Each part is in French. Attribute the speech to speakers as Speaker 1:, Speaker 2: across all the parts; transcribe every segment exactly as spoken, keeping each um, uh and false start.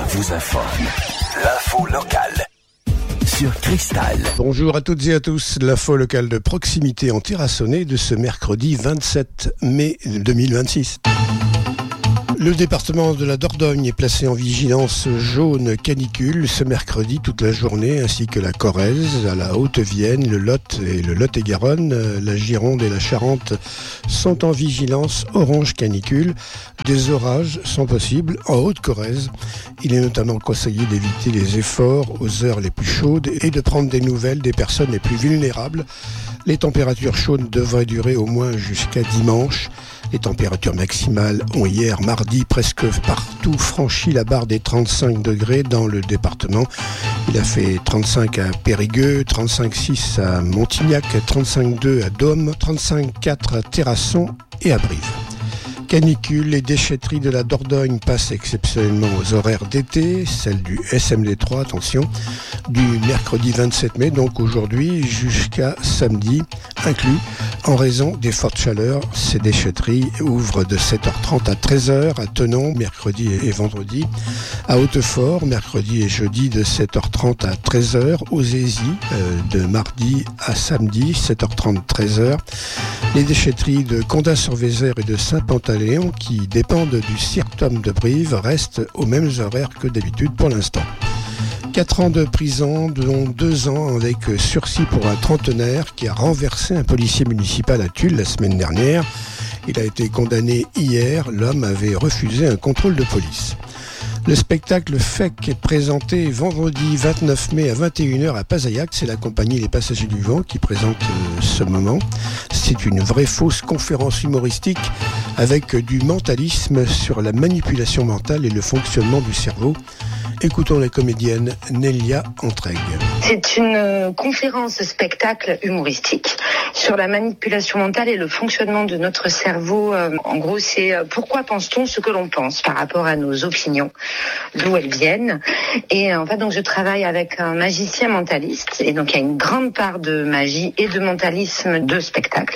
Speaker 1: vous informe. L'info locale sur Cristal.
Speaker 2: Bonjour à toutes et à tous. L'info locale de proximité en Terrassonnais de ce mercredi vingt-sept mai deux mille vingt-six. Le département de la Dordogne est placé en vigilance jaune canicule ce mercredi toute la journée, ainsi que la Corrèze, à la Haute-Vienne, le Lot et le Lot-et-Garonne. La Gironde et la Charente sont en vigilance orange canicule. Des orages sont possibles en Haute-Corrèze. Il est notamment conseillé d'éviter les efforts aux heures les plus chaudes et de prendre des nouvelles des personnes les plus vulnérables. Les températures chaudes devraient durer au moins jusqu'à dimanche. Les températures maximales ont hier mardi presque partout franchi la barre des trente-cinq degrés dans le département. Il a fait trente-cinq à Périgueux, trente-cinq virgule six à Montignac, trente-cinq virgule deux à Dôme, trente-cinq virgule quatre à Terrasson et à Brive. Canicule, les déchetteries de la Dordogne passent exceptionnellement aux horaires d'été, celles du S M D trois, attention, du mercredi vingt-sept mai, donc aujourd'hui, jusqu'à samedi inclus. En raison des fortes chaleurs, ces déchetteries ouvrent de sept heures trente à treize heures à Thonon, mercredi et vendredi, à Hautefort, mercredi et jeudi de sept heures trente à treize heures, aux Ézis, euh, de mardi à samedi, sept heures trente à treize heures. Les déchetteries de Condat-sur-Vézère et de Saint-Pantaléon, qui dépendent du Cirtum de Brive, restent aux mêmes horaires que d'habitude pour l'instant. Quatre ans de prison, dont deux ans avec sursis pour un trentenaire qui a renversé un policier municipal à Tulle la semaine dernière. Il a été condamné hier. L'homme avait refusé un contrôle de police. Le spectacle F E C est présenté vendredi vingt-neuf mai à vingt et une heures à Pazaillac. C'est la compagnie Les Passagers du Vent qui présente euh, ce moment. C'est une vraie fausse conférence humoristique avec du mentalisme sur la manipulation mentale et le fonctionnement du cerveau. Écoutons la comédienne Nélia Entraigues.
Speaker 3: C'est une conférence spectacle humoristique sur la manipulation mentale et le fonctionnement de notre cerveau. En gros, c'est pourquoi pense-t-on ce que l'on pense par rapport à nos opinions, d'où elles viennent. Et en fait, donc je travaille avec un magicien mentaliste, et donc il y a une grande part de magie et de mentalisme de spectacle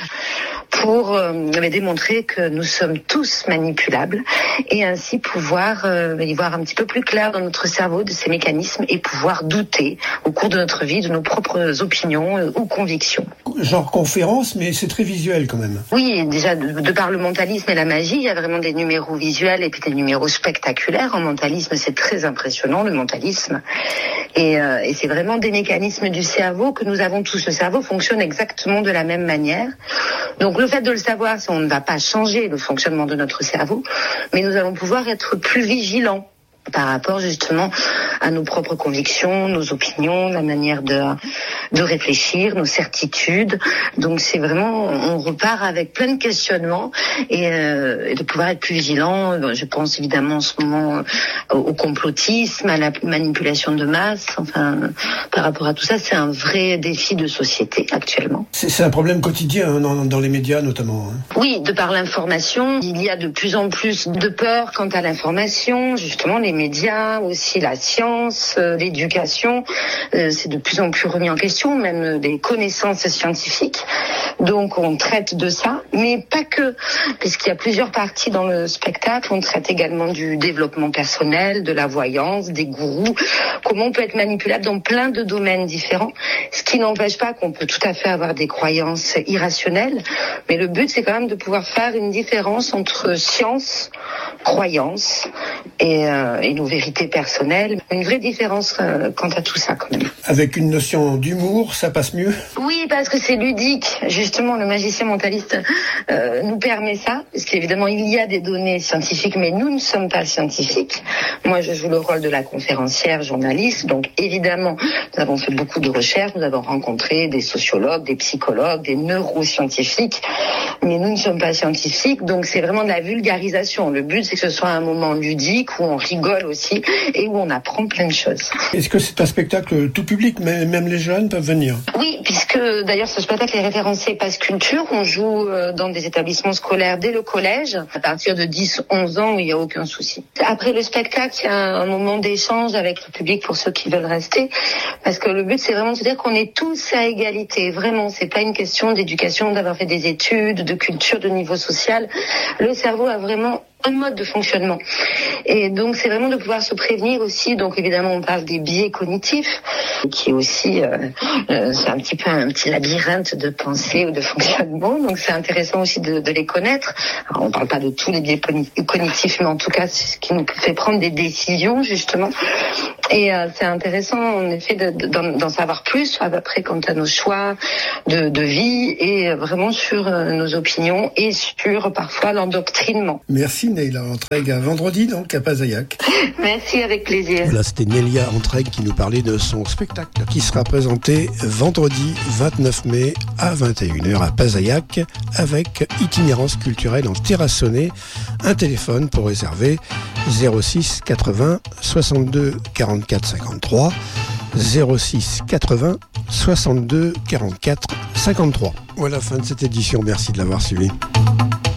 Speaker 3: pour euh, démontrer que nous sommes tous manipulables et ainsi pouvoir euh, y voir un petit peu plus clair dans notre cerveau de ces mécanismes et pouvoir douter au cours de notre vie de nos propres opinions euh, ou convictions.
Speaker 2: Genre conférence, mais c'est très visuel quand même.
Speaker 3: Oui, déjà de, de par le mentalisme et la magie, il y a vraiment des numéros visuels et puis des numéros spectaculaires. En mentalisme, c'est très impressionnant le mentalisme. Et, euh, et c'est vraiment des mécanismes du cerveau que nous avons tous. Le cerveau fonctionne exactement de la même manière. Donc le fait de le savoir, on ne va pas changer le fonctionnement de notre cerveau, mais nous allons pouvoir être plus vigilants par rapport justement à nos propres convictions, nos opinions, la manière de de réfléchir, nos certitudes. Donc c'est vraiment, on repart avec plein de questionnements et, euh, et de pouvoir être plus vigilant. Je pense évidemment en ce moment au, au complotisme, à la manipulation de masse. Enfin, par rapport à tout ça, c'est un vrai défi de société actuellement.
Speaker 2: C'est, c'est un problème quotidien hein, dans, dans les médias notamment. Hein.
Speaker 3: Oui, de par l'information, il y a de plus en plus de peur quant à l'information. Justement, les médias, aussi la science, euh, l'éducation, euh, c'est de plus en plus remis en question, même des connaissances scientifiques. Donc on traite de ça, mais pas que, puisqu'il y a plusieurs parties dans le spectacle. On traite également du développement personnel, de la voyance, des gourous, comment on peut être manipulable dans plein de domaines différents, ce qui n'empêche pas qu'on peut tout à fait avoir des croyances irrationnelles, mais le but c'est quand même de pouvoir faire une différence entre science, croyance et, euh, et nos vérités personnelles. Une vraie différence euh, quant à tout ça quand même.
Speaker 2: Avec une notion d'humour, ça passe mieux ?
Speaker 3: Oui, parce que c'est ludique. Justement, le magicien mentaliste euh, nous permet ça, parce qu'évidemment, il y a des données scientifiques, mais nous ne sommes pas scientifiques. Moi, je joue le rôle de la conférencière journaliste, donc évidemment, nous avons fait beaucoup de recherches, nous avons rencontré des sociologues, des psychologues, des neuroscientifiques, mais nous ne sommes pas scientifiques, donc c'est vraiment de la vulgarisation. Le but, c'est que ce soit un moment ludique, où on rigole aussi, et où on apprend plein de choses.
Speaker 2: Est-ce que c'est un spectacle tout public, même les jeunes peuvent venir ?
Speaker 3: Oui, puisque d'ailleurs ce spectacle est référencé Pass Culture. On joue dans des établissements scolaires dès le collège, à partir de dix onze ans, où il n'y a aucun souci. Après le spectacle, il y a un moment d'échange avec le public pour ceux qui veulent rester, parce que le but c'est vraiment de se dire qu'on est tous à égalité. Vraiment, c'est pas une question d'éducation, d'avoir fait des études, de culture, de niveau social. Le cerveau a vraiment un mode de fonctionnement. Et donc c'est vraiment de pouvoir se prévenir aussi. Donc évidemment on parle des biais cognitifs, qui est aussi euh, euh, c'est un petit peu un petit labyrinthe de pensée ou de fonctionnement. Donc c'est intéressant aussi de, de les connaître. Alors, on ne parle pas de tous les biais cognitifs, mais en tout cas c'est ce qui nous fait prendre des décisions justement. Et euh, c'est intéressant en effet de, de, d'en, d'en savoir plus après quant à nos choix de, de vie et vraiment sur euh, nos opinions et sur parfois l'endoctrinement.
Speaker 2: Merci Neila Antreg, à vendredi donc à Pasayac.
Speaker 3: Merci, avec plaisir.
Speaker 2: Voilà, c'était Nelia Antreg qui nous parlait de son spectacle qui sera présenté vendredi vingt-neuf mai à vingt et une heures à Pasayac avec itinérance culturelle en terrassonnée. Un téléphone pour réserver zéro six quatre-vingts soixante-deux quarante-quatre cinquante-trois zéro six quatre-vingts soixante-deux quarante-quatre cinquante-trois. Voilà, fin de cette édition. Merci de l'avoir suivi.